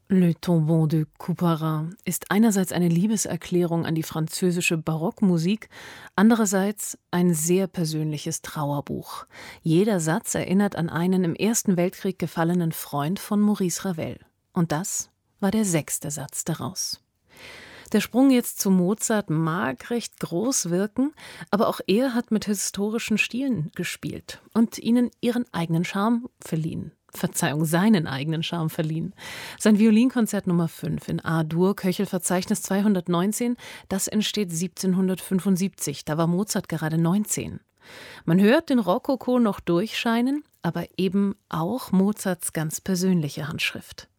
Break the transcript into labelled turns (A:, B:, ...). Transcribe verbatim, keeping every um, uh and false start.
A: Le Tombeau de Couperin ist einerseits eine Liebeserklärung an die französische Barockmusik, andererseits ein sehr persönliches Trauerbuch. Jeder Satz erinnert an einen im Ersten Weltkrieg gefallenen Freund von Maurice Ravel. Und das war der sechste Satz daraus. Der Sprung jetzt zu Mozart mag recht groß wirken, aber auch er hat mit historischen Stilen gespielt und ihnen ihren eigenen Charme verliehen. Verzeihung, seinen eigenen Charme verliehen. Sein Violinkonzert Nummer fünf in A-Dur, Köchelverzeichnis zweihundertneunzehn, das entsteht siebzehnhundertfünfundsiebzig, da war Mozart gerade neunzehn. Man hört den Rokoko noch durchscheinen, aber eben auch Mozarts ganz persönliche Handschrift.